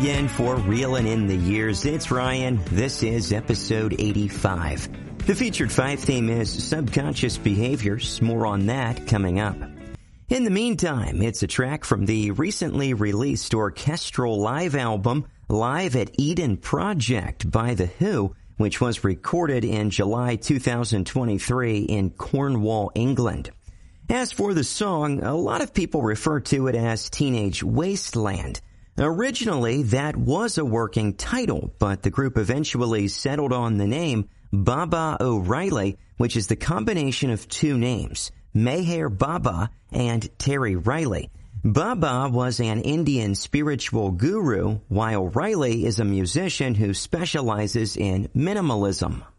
Again for Reelin' in the Years. It's Ryan. This is episode 85. The featured 5 theme is Subconscious Behaviors. More on that coming up. In the meantime, it's a track from the recently released orchestral live album, Live at Eden Project by The Who, which was recorded in July 2023 in Cornwall, England. As for the song, a lot of people refer to it as Teenage Wasteland. Originally, that was a working title, but the group eventually settled on the name Baba O'Riley, which is the combination of 2 names, Meher Baba and Terry Riley. Baba was an Indian spiritual guru, while Riley is a musician who specializes in minimalism.